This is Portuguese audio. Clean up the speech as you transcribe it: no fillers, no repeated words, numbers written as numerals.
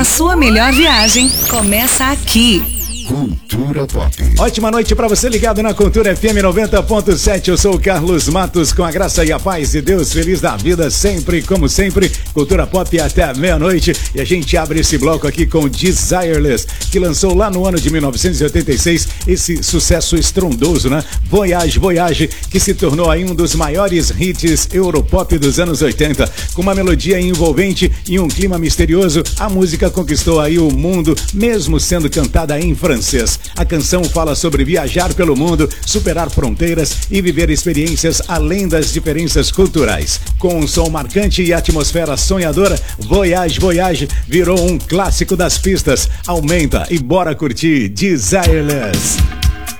A sua melhor viagem começa aqui. Cultura Pop. Ótima noite pra você ligado na Cultura FM 90.7. Eu sou o Carlos Matos, com a graça e a paz de Deus, feliz da vida sempre, como sempre. Cultura Pop até meia-noite. E a gente abre esse bloco aqui com Desireless, que lançou lá no ano de 1986 esse sucesso estrondoso, né? Voyage, Voyage, que se tornou aí um dos maiores hits Europop dos anos 80. Com uma melodia envolvente e um clima misterioso, a música conquistou aí o mundo, mesmo sendo cantada em francês. A canção fala sobre viajar pelo mundo, superar fronteiras e viver experiências além das diferenças culturais. Com um som marcante e atmosfera sonhadora, Voyage, Voyage virou um clássico das pistas. Aumenta e bora curtir Desireless.